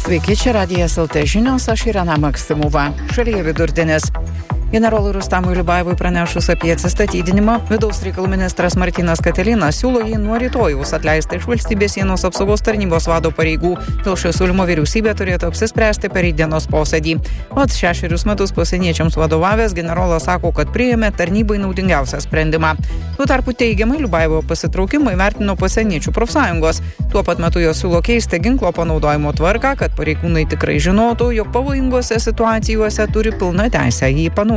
Sveiki, čia Radijas LT žinios, aš Irena Maksimova. Šalyje vidurdienis. Generolui Rustamui Liubajevui pranešus apie atsistatydinimą, vidaus reikalų ministras Martynas Katilinas siūlo jį nuo rytojaus atleisti iš valstybės sienos apsaugos tarnybos vado pareigų. Dėl šio siūlymo vyriausybė turėtų apsispręsti per rytdienos posėdį. Pats 6 metus pasieniečiams vadovavęs generolas sako, kad priėmė tarnybai naudingiausią sprendimą. Tuo tarpu teigiamai Liubajevo pasitraukimą įvertino pasieniečių profsąjungos. Tuo pat metu jos siūlo keisti ginklo panaudojimo tvarką, kad pareigūnai tikrai žinotų, jog pavojingose situacijose turi pilną teisę jį panaudoti.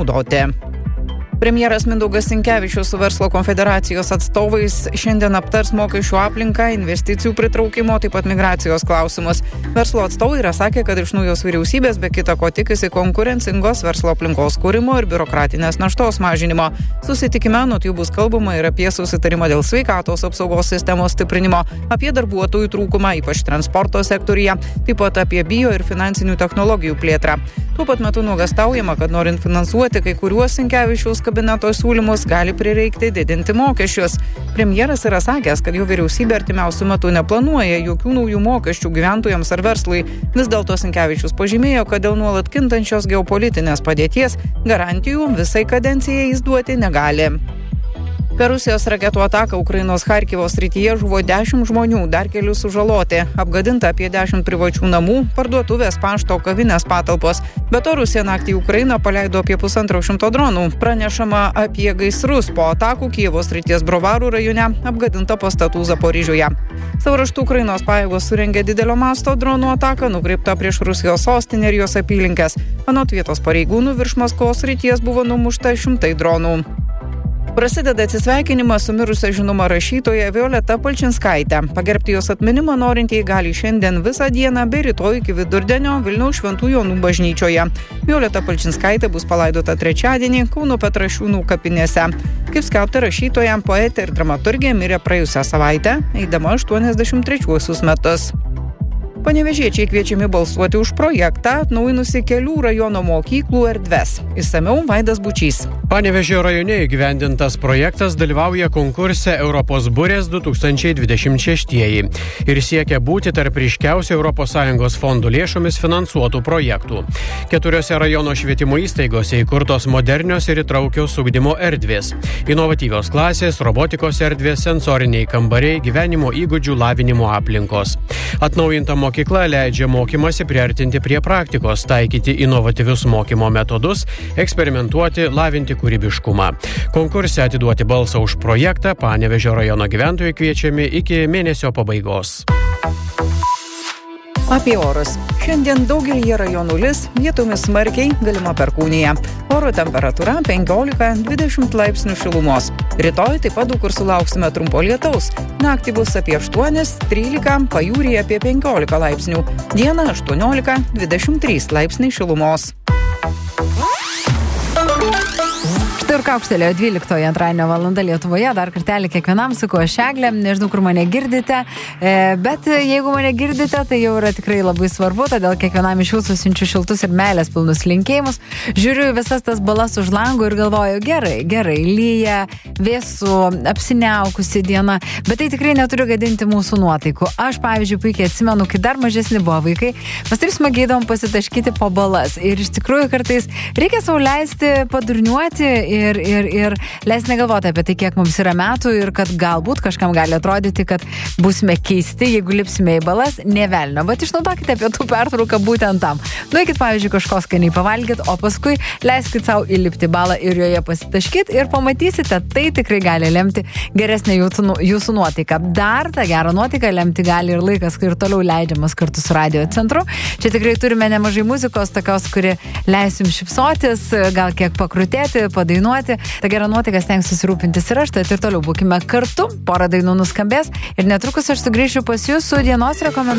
Premjeras Mindaugas Sinkevičius su Verslo konfederacijos atstovais šiandien aptars mokesčių aplinką, investicijų pritraukimo, taip pat migracijos klausimus. Verslo atstovai yra sakę, kad iš naujos vyriausybės be kita ko tikisi konkurencingos verslo aplinkos kūrimo ir biurokratinės naštos mažinimo. Susitikime anot jų bus kalbama ir apie susitarimą dėl sveikatos apsaugos sistemos stiprinimo, apie darbuotojų trūkumą, ypač transporto sektoriuje, taip pat apie bio ir finansinių technologijų plėtrą. Tuo pat metu nuogąstaujama, kad norint finansuoti kai kuriuos Sinkevičiaus kabineto siūlymus gali prireikti didinti mokesčius. Premjeras yra sakęs, kad jo vyriausybė artimiausiu metu neplanuoja jokių naujų mokesčių gyventojams ar verslui. Vis dėlto Sinkevičius pažymėjo, kad dėl nuolat kintančios geopolitinės padėties garantijų visai kadencijai jis duoti negali. Per Rusijos raketų ataką Ukrainos Charkivo srityje žuvo 10 žmonių, dar kelių sužaloti. Apgadinta apie 10 privačių namų, parduotuvės, pašto, kavinės patalpos. Be to Rusija naktį į Ukrainą paleido apie 150 dronų. Pranešama apie gaisrus po atakų Kijevo srities Brovarų rajone, apgadinta pastatų Zaporižiuje. Savo ruožtu Ukrainos pajėgos surengė didelio masto dronų ataką, nukreipta prieš Rusijos sostinę ir jos apylinkes. Anot vietos pareigūnų virš Maskvos srities buvo numušta 100 dronų. Prasideda atsisveikinimas su mirusia žinoma rašytoja Violeta Palčinskaitė. Pagerbti jos atminimą norintieji gali šiandien visą dieną bei rytoj iki vidurdienio Vilniaus Šventų Jonų bažnyčioje. Violeta Palčinskaitė bus palaidota trečiadienį Kauno Petrašiūnų kapinėse. Kaip skelbta, rašytoja, poetė ir dramaturgė mirė praėjusią savaitę, eidama 83 metus. Panevėžiečiai kviečiami balsuoti už projektą atnaujinusi kelių rajono mokyklų erdves. Išsamiau Vaidas Bučys. Panevėžio rajone įgyvendintas projektas dalyvauja konkurse Europos burės 2026 ir siekia būti tarp ryškiausių ES fondų lėšomis finansuotų projektų. 4 rajono švietimo įstaigose įkurtos modernios ir įtraukios ugdymo erdvės. Inovatyvios klasės, robotikos erdvės, sensoriniai kambariai, gyvenimo įgūdžių lavinimo aplinkos. Atnaujinta mokykla leidžia mokymasi priartinti prie praktikos, taikyti inovatyvius mokymo metodus, eksperimentuoti, lavinti kūrybiškumą. Konkurse atiduoti balsą už projektą Panevėžio rajono gyventojai kviečiami iki mėnesio pabaigos. Apie orus. Šiandien daugelį rajonų lis, vietomis smarkiai, galima perkūnija. Oro temperatūra 15-20 laipsnių šilumos. Rytoj taip pat daug kur sulauksime trumpo lietaus. Naktį bus apie 8-13, pajūryje apie 15 laipsnių. Dieną 18-23 laipsniai šilumos. Ir kaukštelėjo 12 antradienio valanda Lietuvoje, dar kartelį kiekvienam sakau aš Eglė, nežinau, kur mane girdite, bet jeigu mane girdite, tai jau yra tikrai labai svarbu, todėl kiekvienam iš jūsų siunčiu šiltus ir meilės pilnus linkėjimus, žiūriu visas tas balas už langų ir galvoju, gerai, lyja, vėsu, apsiniaukusi diena, bet tai tikrai neturi gadinti mūsų nuotaikų. Aš, pavyzdžiui, puikiai atsimenu, kai dar mažesni buvo vaikai, mes taip smagiai pasitaškyti po balas ir iš tikrųjų kartais reikia sau leisti padurniuoti ir leis negalvoti apie tai, kiek mums yra metų ir kad galbūt kažkam gali atrodyti, kad būsime keisti, jeigu lipsime į balas, ne velnio. Bet išnaudokite pietų pertrauką būtent tam. Nueikit, pavyzdžiui, kažko skaniai pavalgyti, o paskui leiskit savo įlipti balą ir joje pasitaškit ir pamatysite, tai tikrai gali lemti geresnę jūsų nuotaiką. Dar tą gerą nuotaiką lemti gali ir laikas, kai ir toliau leidžiamas kartu su radio centru. Čia tikrai turime nemažai muzikos, tokios, kuri leis jums šypsotis, gal kiek pakrutėti, padainuoti. Ta gera nuotaika stengsiuosi rūpintis ir aš, tai ir toliau būkime kartu, porą dainų nuskambės ir netrukus aš sugrįšiu pas jūs su dienos rekomendacija.